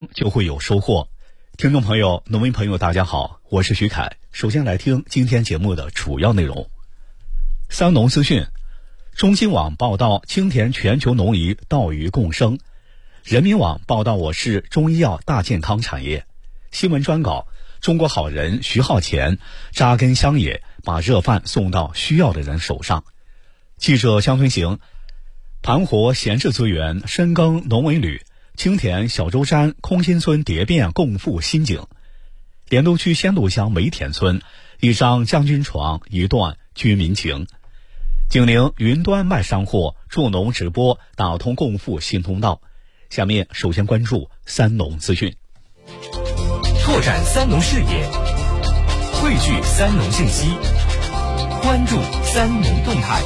就会有收获。听众朋友、农民朋友大家好，我是徐凯。首先来听今天节目的主要内容。三农资讯，中新网报道青田全球农仪稻鱼共生，人民网报道我市中医药大健康产业。新闻专稿，中国好人徐浩前扎根乡野，把热饭送到需要的人手上。记者乡村行，盘活闲置资源，深耕农为旅。青田小舟山空心村蝶变共赴新景。莲都区仙渡乡梅田村，一张将军床，一段居民情。景宁云端卖山货，助农直播打通共赴新通道。下面首先关注三农资讯。 拓展三农视野，汇聚三农信息，关注三农动态。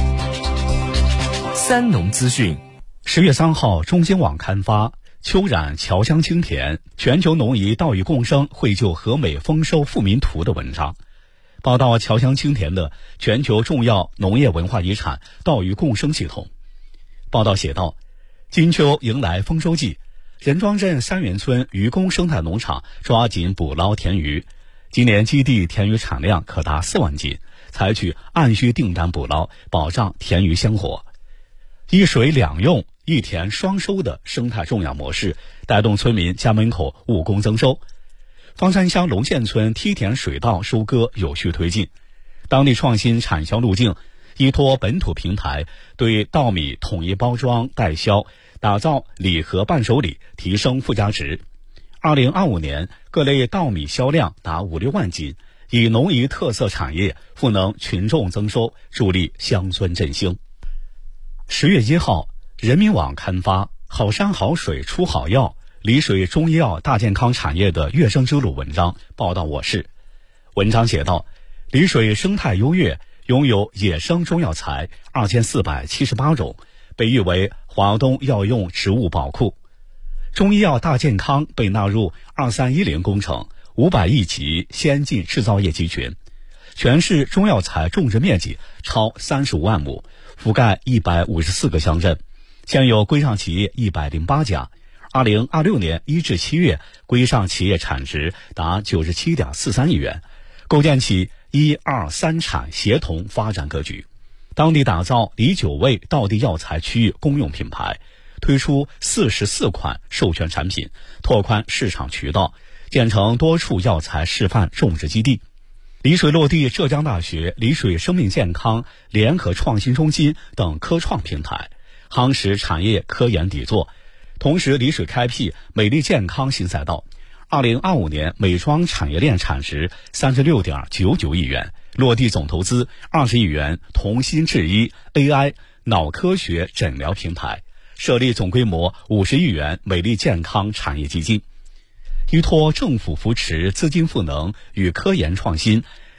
三农资讯。 10月3号，中新网刊发秋染侨乡青田，全球农仪稻鱼共生，绘就和美丰收富民图的文章，报道侨乡青田的全球重要农业文化遗产稻鱼共生系统。报道写道，金秋迎来丰收季，任庄镇三元村渔工生态农场抓紧捕捞田鱼，今年基地田鱼产量可达4万斤，采取按需订单捕捞，保障田鱼鲜活。一水两用一田双收的生态种养模式，带动村民家门口务工增收。方山乡龙县村梯田水稻收割有序推进，当地创新产销路径，依托本土平台，对稻米统一包装代销，打造礼盒伴手礼，提升附加值。2025年各类稻米销量达5-6万斤，以农仪特色产业赋能群众增收，助力乡村振兴。10月1号，人民网刊发好山好水出好药，丽水中医药大健康产业的跃升之路文章，报道我市。文章写道，丽水生态优越，拥有野生中药材2478种，被誉为华东药用植物宝库。中医药大健康被纳入2310工程500亿级先进制造业集群，全市中药材种植面积超35万亩，覆盖154个乡镇，现有规上企业108家。2026年1至7月，规上企业产值达97.43亿元，构建起1、2、3产协同发展格局。当地打造里9味道地药材区域公用品牌，推出44款授权产品，拓宽市场渠道，建成多处药材示范种植基地。丽水落地浙江大学丽水生命健康联合创新中心等科创平台，夯实产业科研底座。同时，丽水开辟美丽健康新赛道，2025年美妆产业链产值36.99亿元，落地总投资20亿元，同心制医 AI 脑科学诊疗平台，设立总规模50亿元美丽健康产业基金。依托政府扶持、资金赋能与科研创新，